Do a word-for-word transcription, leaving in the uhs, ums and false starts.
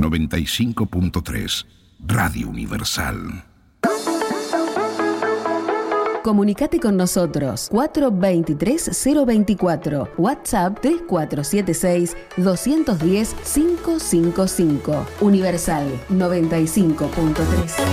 noventa y cinco punto tres, Radio Universal. Comunicate con nosotros cuatro veintitrés cero veinticuatro, WhatsApp tres cuatro siete seis dos uno cero cinco cinco cinco. Universal noventa y cinco punto tres.